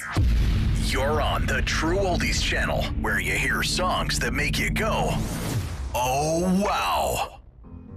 You're on the True Oldies channel, where you hear songs that make you go, oh wow.